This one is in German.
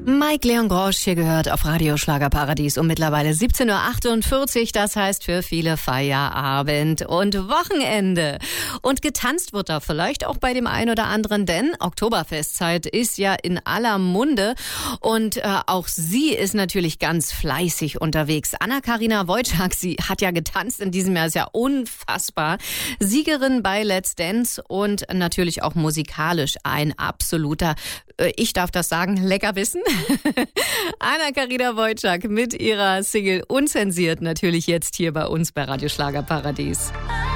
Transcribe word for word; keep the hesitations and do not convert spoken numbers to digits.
Mike Leon Grosch hier gehört auf Radio Schlagerparadies um mittlerweile siebzehn Uhr achtundvierzig. Das heißt für viele Feierabend und Wochenende. Und getanzt wird da vielleicht auch bei dem einen oder anderen, denn Oktoberfestzeit ist ja in aller Munde. Und äh, auch sie ist natürlich ganz fleißig unterwegs. Anna-Karina Wojcik, sie hat ja getanzt in diesem Jahr, ist ja unfassbar. Siegerin bei Let's Dance und natürlich auch musikalisch ein absoluter, äh, ich darf das sagen, Leckerbissen. Anna-Karina Wojcik mit ihrer Single Unzensiert natürlich jetzt hier bei uns bei Radio Schlagerparadies.